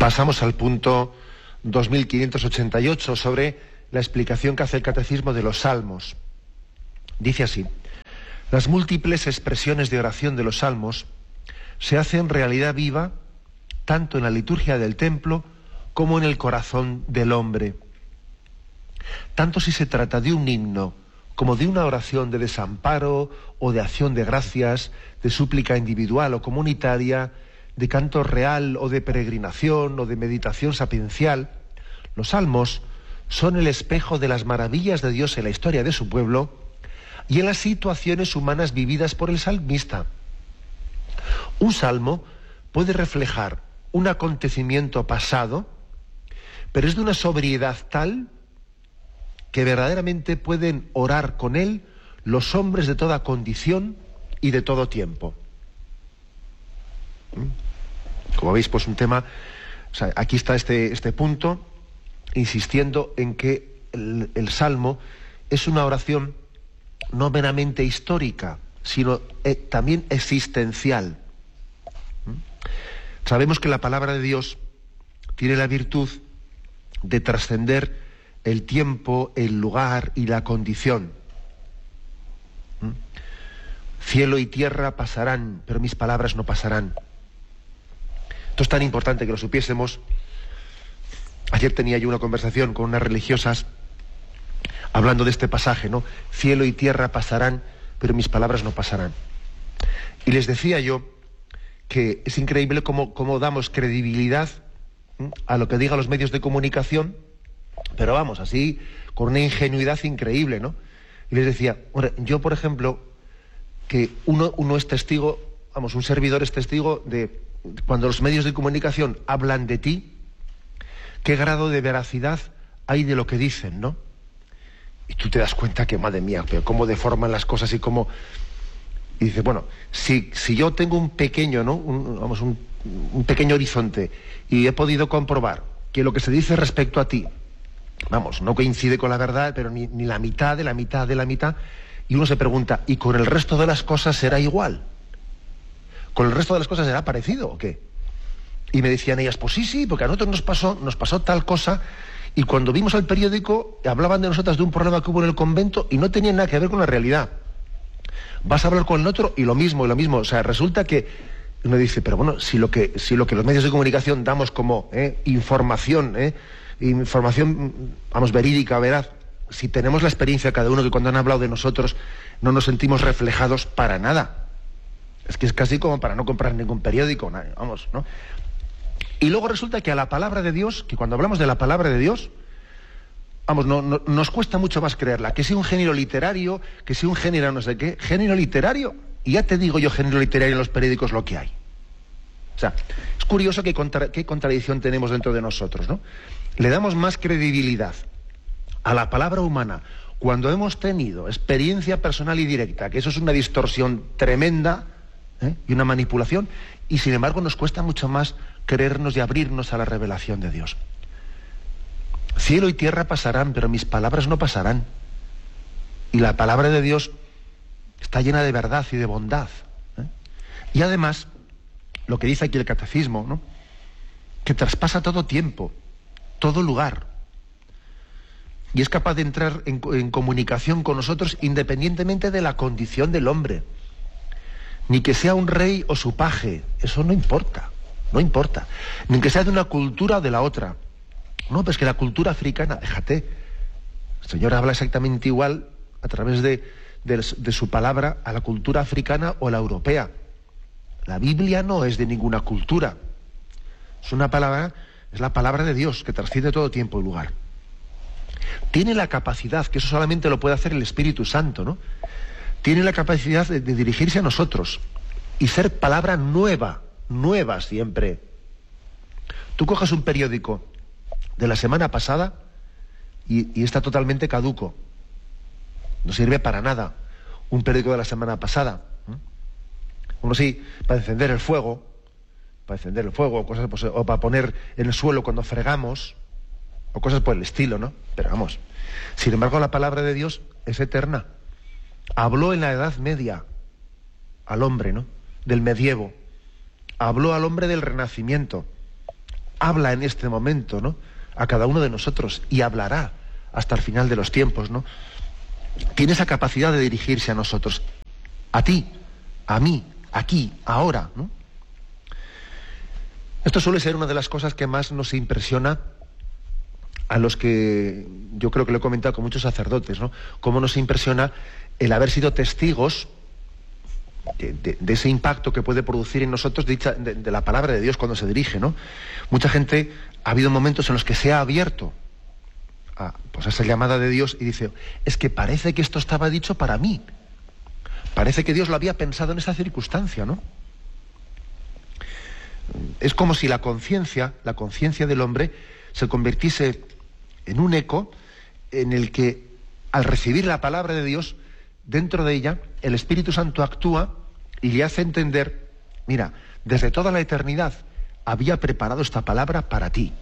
Pasamos al punto 2588 sobre la explicación que hace el Catecismo de los Salmos. Dice así: las múltiples expresiones de oración de los Salmos se hacen realidad viva tanto en la liturgia del templo como en el corazón del hombre. Tanto si se trata de un himno como de una oración de desamparo o de acción de gracias, de súplica individual o comunitaria, de canto real o de peregrinación o de meditación sapiencial, los salmos son el espejo de las maravillas de Dios en la historia de su pueblo y en las situaciones humanas vividas por el salmista. Un salmo puede reflejar un acontecimiento pasado, pero es de una sobriedad tal que verdaderamente pueden orar con él los hombres de toda condición y de todo tiempo. Como veis, pues un tema, o sea, aquí está este punto, insistiendo en que el Salmo es una oración no meramente histórica, sino también existencial. Sabemos que la palabra de Dios tiene la virtud de trascender el tiempo, el lugar y la condición. Cielo y tierra pasarán, pero mis palabras no pasarán. Esto es tan importante que lo supiésemos. Ayer tenía yo una conversación con unas religiosas hablando de este pasaje, ¿no? Cielo y tierra pasarán, pero mis palabras no pasarán. Y les decía yo que es increíble cómo damos credibilidad a lo que digan los medios de comunicación, pero vamos, así, con una ingenuidad increíble, ¿no? Y les decía, yo, por ejemplo, que uno es testigo, vamos, un servidor es testigo de cuando los medios de comunicación hablan de ti, qué grado de veracidad hay de lo que dicen, ¿no? Y tú te das cuenta que, madre mía, pero cómo deforman las cosas y cómo... Y dice, bueno, si yo tengo un pequeño, ¿no? Un pequeño horizonte y he podido comprobar que lo que se dice respecto a ti, vamos, no coincide con la verdad, pero ni la mitad de la mitad de la mitad, y uno se pregunta, ¿y con el resto de las cosas será igual? ¿Con el resto de las cosas será parecido o qué? Y me decían ellas, pues sí, porque a nosotros nos pasó tal cosa, y cuando vimos el periódico hablaban de nosotras de un problema que hubo en el convento y no tenía nada que ver con la realidad. Vas a hablar con el otro y lo mismo. O sea, resulta que uno dice, pero bueno, si lo que los medios de comunicación damos como información, vamos, verídica, veraz, si tenemos la experiencia cada uno que cuando han hablado de nosotros no nos sentimos reflejados para nada. Es que es casi como para no comprar ningún periódico, vamos, ¿no? Y luego resulta que a la palabra de Dios, que cuando hablamos de la palabra de Dios, vamos, no nos cuesta mucho más creerla, que si un género literario, que si un género no sé qué, género literario, y ya te digo yo género literario en los periódicos lo que hay. O sea, es curioso qué contradicción tenemos dentro de nosotros, ¿no? Le damos más credibilidad a la palabra humana cuando hemos tenido experiencia personal y directa, que eso es una distorsión tremenda, y una manipulación, y sin embargo nos cuesta mucho más creernos y abrirnos a la revelación de Dios. Cielo y tierra pasarán, pero mis palabras no pasarán. Y la palabra de Dios está llena de verdad y de bondad. Y además, lo que dice aquí el Catecismo, ¿no? Que traspasa todo tiempo, todo lugar. Y es capaz de entrar en comunicación con nosotros independientemente de la condición del hombre. Ni que sea un rey o su paje, eso no importa. Ni que sea de una cultura o de la otra. No, pues que la cultura africana, déjate, el Señor habla exactamente igual a través de su palabra a la cultura africana o la europea. La Biblia no es de ninguna cultura. Es la palabra de Dios que trasciende todo tiempo y lugar. Tiene la capacidad, que eso solamente lo puede hacer el Espíritu Santo, ¿no? Tiene la capacidad de dirigirse a nosotros y ser palabra nueva siempre. Tú coges un periódico de la semana pasada y está totalmente caduco. No sirve para nada un periódico de la semana pasada. Uno sí, para encender el fuego, cosas, pues, o para poner en el suelo cuando fregamos, o cosas por el estilo, ¿no? Pero vamos, sin embargo la palabra de Dios es eterna. Habló en la Edad Media al hombre, ¿no? Del medievo. Habló al hombre del Renacimiento. habla en este momento, ¿no?, a cada uno de nosotros, y hablará hasta el final de los tiempos, ¿no? Tiene esa capacidad de dirigirse a nosotros, a ti, a mí, aquí, ahora, ¿no? Esto suele ser una de las cosas que más nos impresiona a los que, yo creo que lo he comentado con muchos sacerdotes, ¿no? Cómo nos impresiona el haber sido testigos de ese impacto que puede producir en nosotros de la palabra de Dios cuando se dirige, ¿no? Mucha gente, ha habido momentos en los que se ha abierto a esa llamada de Dios y dice, es que parece que esto estaba dicho para mí. Parece que Dios lo había pensado en esa circunstancia, ¿no? Es como si la conciencia del hombre se convirtiese en un eco en el que, al recibir la palabra de Dios, dentro de ella, el Espíritu Santo actúa y le hace entender, mira, desde toda la eternidad había preparado esta palabra para ti.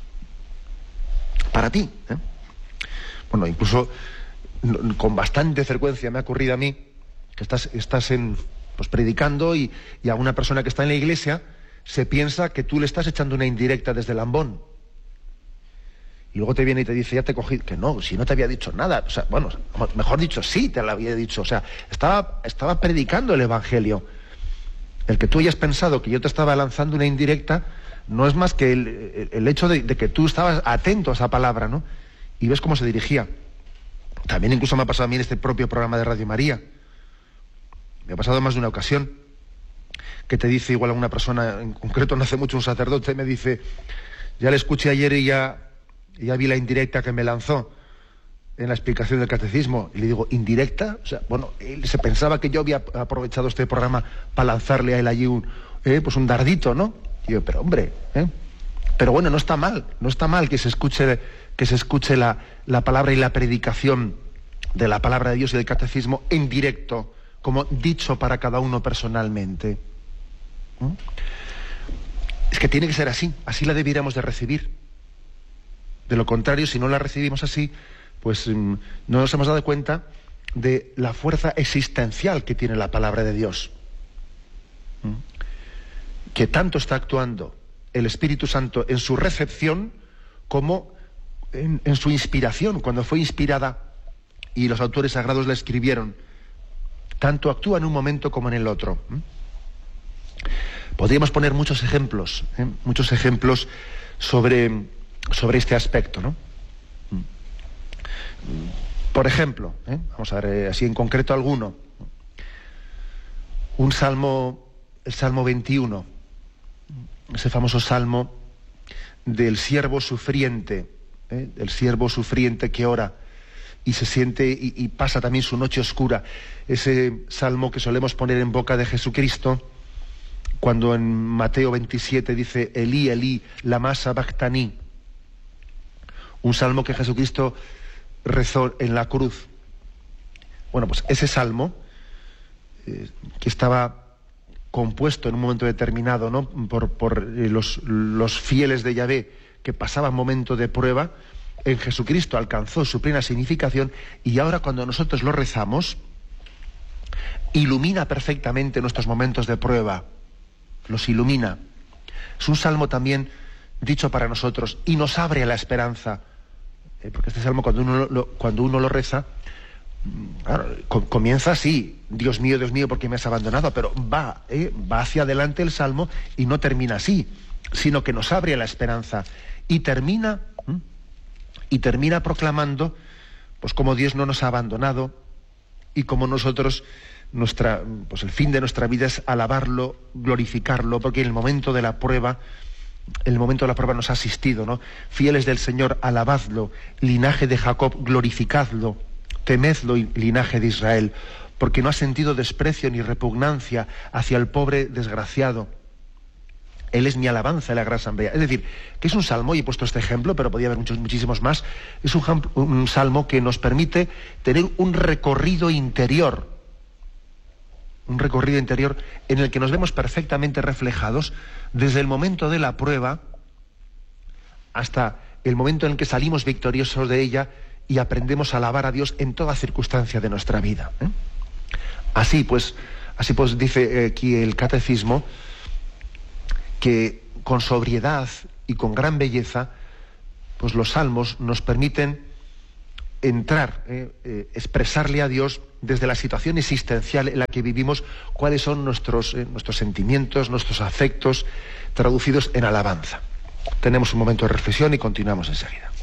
Para ti, ¿eh? Bueno, incluso con bastante frecuencia me ha ocurrido a mí que estás predicando y a una persona que está en la iglesia se piensa que tú le estás echando una indirecta desde el ambón. Y luego te viene y te dice, ya te cogí, que no, si no te había dicho nada. O sea, bueno, mejor dicho, sí te lo había dicho. O sea, estaba predicando el Evangelio. El que tú hayas pensado que yo te estaba lanzando una indirecta no es más que el hecho de que tú estabas atento a esa palabra, ¿no? Y ves cómo se dirigía. También incluso me ha pasado a mí en este propio programa de Radio María. Me ha pasado más de una ocasión que te dice igual a una persona, en concreto no hace mucho un sacerdote, me dice, ya le escuché ayer y ya vi la indirecta que me lanzó en la explicación del catecismo. Y le digo, ¿indirecta? O sea, bueno, él se pensaba que yo había aprovechado este programa para lanzarle a él allí un dardito, ¿no? Y yo, pero hombre, pero bueno, no está mal que se escuche la palabra y la predicación de la palabra de Dios y del catecismo en directo, como dicho para cada uno personalmente. Es que tiene que ser así la debiéramos de recibir. De lo contrario, si no la recibimos así, pues no nos hemos dado cuenta de la fuerza existencial que tiene la palabra de Dios. Que tanto está actuando el Espíritu Santo en su recepción como en su inspiración, cuando fue inspirada y los autores sagrados la escribieron. Tanto actúa en un momento como en el otro. Podríamos poner muchos ejemplos sobre este aspecto, ¿no? Por ejemplo, vamos a ver así en concreto alguno. El Salmo 21, ese famoso salmo del siervo sufriente, del siervo sufriente que ora y se siente y pasa también su noche oscura. Ese salmo que solemos poner en boca de Jesucristo, cuando en Mateo 27 dice, Elí, Elí, lama sabactani. Un salmo que Jesucristo rezó en la cruz. Bueno, pues ese salmo, que estaba compuesto en un momento determinado, ¿no?, por los fieles de Yahvé que pasaban momentos de prueba, en Jesucristo alcanzó su plena significación y ahora cuando nosotros lo rezamos, ilumina perfectamente nuestros momentos de prueba, los ilumina. Es un salmo también dicho para nosotros y nos abre a la esperanza, porque este salmo cuando uno lo reza, claro, comienza así, Dios mío, ¿por qué me has abandonado? Pero va hacia adelante el salmo y no termina así, sino que nos abre a la esperanza y termina proclamando pues cómo Dios no nos ha abandonado y cómo nosotros el fin de nuestra vida es alabarlo, glorificarlo, porque en el momento de la prueba nos ha asistido, ¿no? Fieles del Señor, alabadlo, linaje de Jacob, glorificadlo, temedlo, linaje de Israel, porque no ha sentido desprecio ni repugnancia hacia el pobre desgraciado. Él es mi alabanza en la gran asamblea. Es decir, que es un salmo, y he puesto este ejemplo, pero podría haber muchísimos más, es un salmo que nos permite tener un recorrido interior en el que nos vemos perfectamente reflejados desde el momento de la prueba hasta el momento en el que salimos victoriosos de ella y aprendemos a alabar a Dios en toda circunstancia de nuestra vida. Así pues dice aquí el catecismo que con sobriedad y con gran belleza, pues los salmos nos permiten entrar, expresarle a Dios desde la situación existencial en la que vivimos, cuáles son nuestros sentimientos, nuestros afectos, traducidos en alabanza. Tenemos un momento de reflexión y continuamos enseguida.